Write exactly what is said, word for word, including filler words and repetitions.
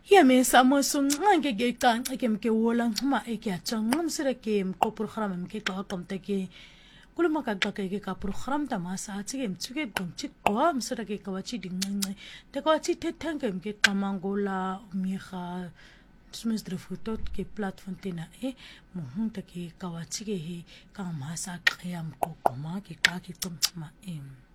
Ya me samo sung nge ge kan ke mke wola ma e ke chang ngam sira ke ko program mke ka kam ta ke kulo maka ka ke ka program ta ma sa chi ke mchuke gum chi ko am sira ke ka wachi ding ngai te ka wachi te tang ke mke kamangola mi kha smes drefutot ke platform tina e mo hun ta ke ka wachi ke he ka ma sa ke am ko ma ke ka ke tum ma em